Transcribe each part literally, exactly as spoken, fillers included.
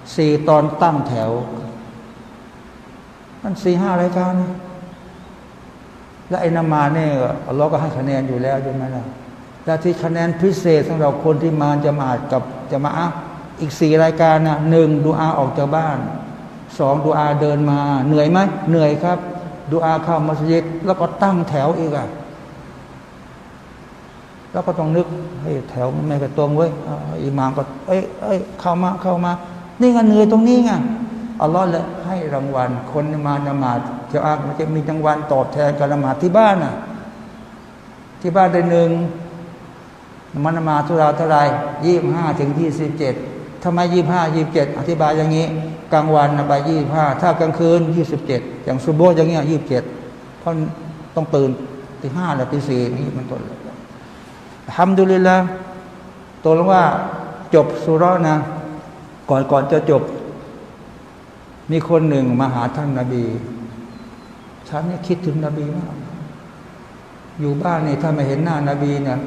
สี่ตอนตั้งแถวมันสี่ห้ารายการและไอ้นมาเนี่ยอัลลอฮ์ก็ให้คะแนนอยู่แล้วใช่ไหมล่ะแต่ที่คะแนนพิเศษสำหรับคนที่มาจะมากับจะมาอีกสี่รายการนะหนึ่งดูอาออกจากบ้านสองดูอาเดินมาเหนื่อยไหมเหนื่อยครับดูอาเข้ามัสยิดแล้วก็ตั้งแถวอีกอ่ะแล้วก็ต้องนึกให้แถวไม่กระตรงเว้ยอิหม่ามก็เอ้ยเอ้ยเข้ามาเข้ามานี่ไงเหนื่อยตรงนี้ไงอัลลอฮ์เลยให้รางวัลคนมาละหมาดจะอามันจะมีรางวัลตอบแทนการละหมาดที่บ้านน่ะที่บ้านได้หนึ่งมันละหมาดทุราเท่าไรยี่สิบห้าถึงยี่สิบเจ็ดทำไมยี่สิบห้ายี่สิบเจ็ดอธิบายอย่างนี้กลางวันไปยี่สิบห้าถ้ากลางคืนยี่สิบเจ็ดอย่างซุบโบอย่างเงี้ยยี่สิบเจ็ดเพราะต้องตื่นตีห้าหรือตีสี่นี่มันต้นอัลฮัมดุลิลละห์ตัวลงว่าจบสุเราะห์นะก่อนก่อนจะจบมีคนหนึ่งมาหาท่านนบีฉันเนี่ยคิดถึงนบีมากอยู่บ้านนี่ถ้าไม่เห็นหน้านบีเนี่ย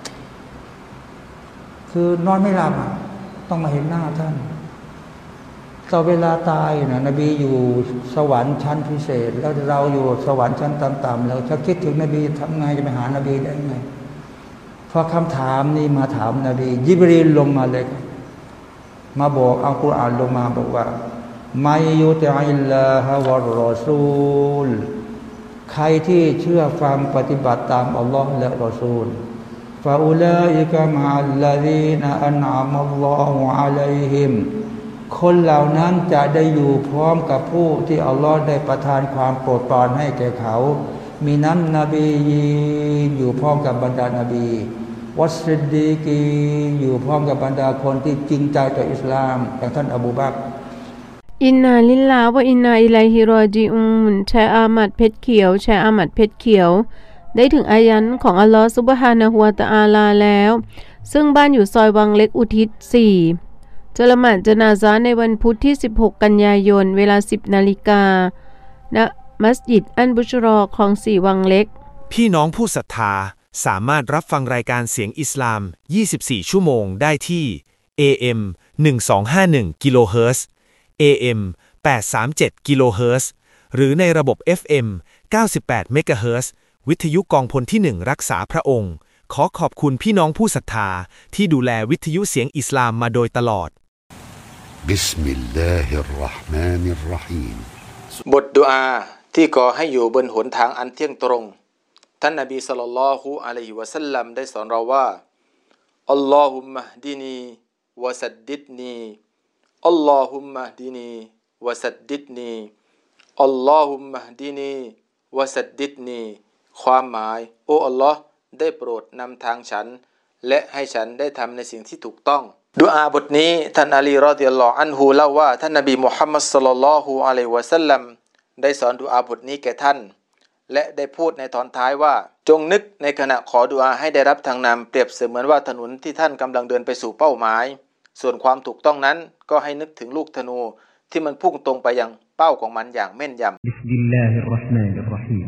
คือนอนไม่หลับต้องมาเห็นหน้าท่านต่อเวลาตายนะนบีอยู่สวรรค์ชั้นพิเศษแล้วเราอยู่สวรรค์ชั้นต่ำๆแล้วถ้าคิดถึงนบีทำไงจะไปหานบีได้ไงพอคำถามนี้มาถามนบีญิบรีลลงมาเลยมาบอกเอากุรอานลงมาบอกว่ามัยยุติอิลลาฮะวัรรอซูลใครที่เชื่อฟังปฏิบัติตามอัลลอฮ์และรอซูลฟาอุลาอิกะมะอัลลซีนอันอะมัลลอฮุอะลัยฮิมคนเหล่านั้นจะได้อยู่พร้อมกับผู้ที่อัลลอฮ์ได้ประทานความโปรดปรานให้แก่เขามีนั้นนบีอยู่พร้อมกับบรรดานบีวัสซิดดีกีอยู่พร้อมกับบรรดาคนที่จริงใจต่ออิสลามอย่างท่านอบูบักรอินนาลิลลาฮ์วะอินนาอิลัยฮิรอญิอูนแชร์อามัดเพชรเขียวแชร์อามัดเพชรเขียวได้ถึงอายันของอัลลอฮ์ซุบฮานะฮูวะตะอาลาแล้วซึ่งบ้านอยู่ซอยวังเล็กอุทิศสี่จะละหมาดญะนาซะห์ในวันพุธที่สิบหกกันยายนเวลา สิบนาฬิกา ณมัสยิดอันบุชรอคลองสี่วังเล็กพี่น้องผู้ศรัทธาสามารถรับฟังรายการเสียงอิสลามยี่สิบสี่ชั่วโมงได้ที่ เอ เอ็ม หนึ่งพันสองร้อยห้าสิบเอ็ด กิโลเฮิรตซ์ เอ เอ็ม แปดร้อยสามสิบเจ็ด กิโลเฮิรตซ์ หรือในระบบ เอฟ เอ็ม เก้าสิบแปด เมกะเฮิรตซ์ วิทยุกองพลที่หนึ่งรักษาพระองค์ขอขอบคุณพี่น้องผู้ศรัทธาที่ดูแลวิทยุเสียงอิสลามมาโดยตลอดบิสมิลลาฮิรเราะห์มานิรเราะฮีมบทดุอาที่ก่อให้อยู่บนหนทางอันเที่ยงตรงท่านนบีศ็อลลัลลอฮุอะลัยฮิวะซัลลัมได้สอนเราว่าอัลลอฮุมมะฮดินีวะซัดดิดนีอัลลอฮุมมะฮดินีวะซัดดิดนีอัลลอฮุมมะฮดินีวะซัดดิดนีความหมายโอ้อัลลอฮ์ได้โปรดนำทางฉันและให้ฉันได้ทำในสิ่งที่ถูกต้องดุอาบทนี้ท่านอาลีรอฎิยัลลอฮุอันฮุเล่าว่าท่านนบีมุฮัมมัดศ็อลลัลลอฮุอะลัยฮิวะซัลลัมได้สอนดุอาบทนี้แก่ท่านและได้พูดในตอนท้ายว่าจงนึกในขณะขอดุอาให้ได้รับทางนำเปรียบเสมือนว่าถนนที่ท่านกำลังเดินไปสู่เป้าหมายส่วนความถูกต้องนั้นก็ให้นึกถึงลูกธนูที่มันพุ่งตรงไปยังเป้าของมันอย่างแม่นยำบิสมิลลาฮิรเราะห์มานิรเราะฮีม